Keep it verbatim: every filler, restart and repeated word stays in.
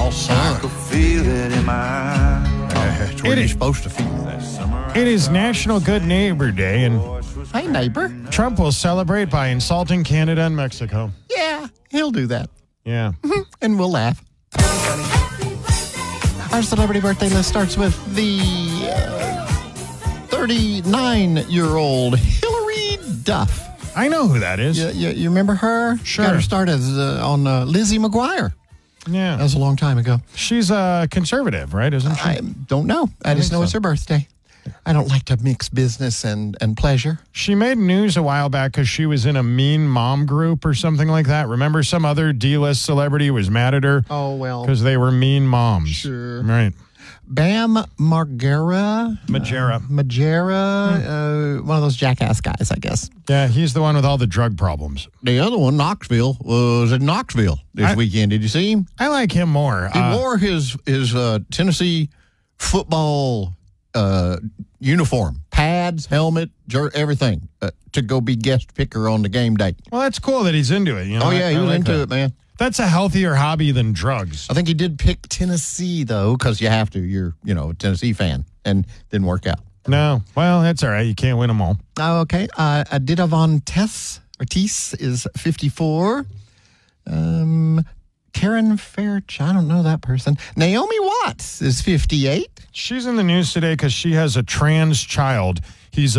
all summer. I could feel it in my eyes. That's where It you're is- supposed to feel that. It is National Good Neighbor Day, and Hey, neighbor. Trump will celebrate by insulting Canada and Mexico. Yeah, he'll do that. Yeah. And we'll laugh. Our celebrity birthday list starts with the thirty-nine-year-old Hillary Duff. I know who that is. You, you, you remember her? Sure. Got her started uh, on uh, Lizzie McGuire. That Yeah. was a long time ago. She's a conservative, right? Isn't she? I don't know. I, just think know it's so. her birthday. I don't like to mix business and, and pleasure. She made news a while back because she was in a mean mom group or something like that. Remember, some other D-list celebrity was mad at her Oh, well. because they were mean moms. Sure. Right. Bam Margera. Majera. Majera. Uh, one of those jackass guys, I guess. Yeah, he's the one with all the drug problems. The other one, Knoxville, was in Knoxville this I- weekend. Did you see him? I like him more. He Uh, wore his his uh, Tennessee football uh, uniform, pads, helmet, jer- everything, uh, to go be guest picker on the game day. well, that's cool that he's into it. You know? Oh, yeah, I- he I was like into that. it, man. That's a healthier hobby than drugs. I think he did pick Tennessee, though, because you have to. You're, you know, a Tennessee fan, and didn't work out. No, well, that's all right. You can't win them all. Oh, okay. Uh, Adita Von Tess, Ortiz is fifty-four. Um, Karen Fairch, I don't know that person. Naomi Watts is fifty-eight. She's in the news today because she has a trans child. He's